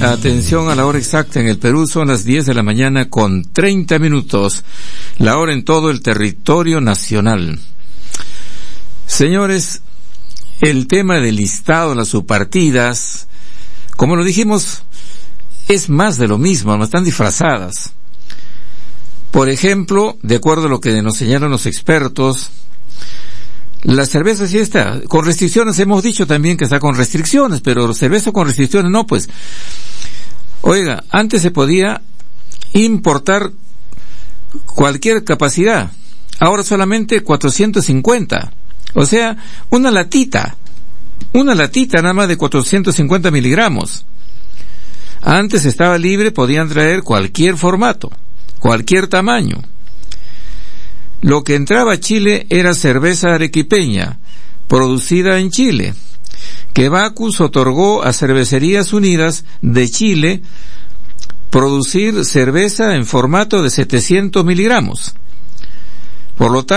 Atención a la hora exacta en el Perú, son las 10 de la mañana con 30 minutos, la hora en todo el territorio nacional. Señores, el tema del listado, las subpartidas, como lo dijimos, es más de lo mismo, no están disfrazadas. Por ejemplo, de acuerdo a lo que nos señalan los expertos, la cerveza sí está, con restricciones, hemos dicho también que está con restricciones, pero cerveza con restricciones no, pues. Oiga, antes se podía importar cualquier capacidad, ahora solamente 450, o sea, una latita nada más de 450 miligramos. Antes estaba libre, podían traer cualquier formato, cualquier tamaño. Lo que entraba a Chile era cerveza arequipeña, producida en Chile, que Bacus otorgó a Cervecerías Unidas de Chile producir cerveza en formato de 700 miligramos. Por lo tanto,